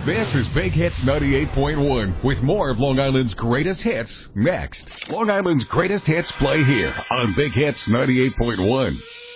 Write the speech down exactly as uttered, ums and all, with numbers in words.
This is Big Hits ninety-eight point one with more of Long Island's greatest hits next. Long Island's greatest hits play here on Big Hits ninety-eight point one.